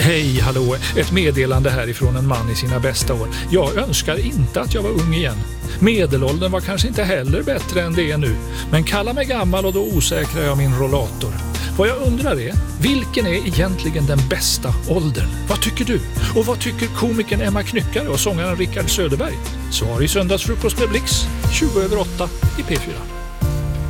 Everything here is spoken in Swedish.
Hej, hallå, ett meddelande härifrån en man i sina bästa år. Jag önskar inte att jag var ung igen. Medelåldern var kanske inte heller bättre än det är nu. Men kalla mig gammal och då osäkrar jag min rollator. Vad jag undrar är, vilken är egentligen den bästa åldern? Vad tycker du? Och vad tycker komikern Emma Knyckare och sångaren Rickard Söderberg? Svar i söndagsfrukost med Blix, 7:20 i P4.